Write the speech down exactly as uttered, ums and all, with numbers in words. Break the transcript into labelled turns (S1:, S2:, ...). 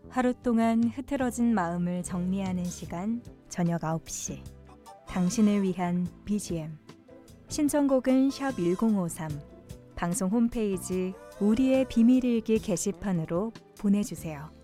S1: 하루 동안 흐트러진 마음을 정리하는 시간, 저녁 아홉 시. 당신을 위한 비지엠. 신청곡은 샵 일공오삼. 방송 홈페이지 우리의 비밀일기 게시판으로 보내주세요.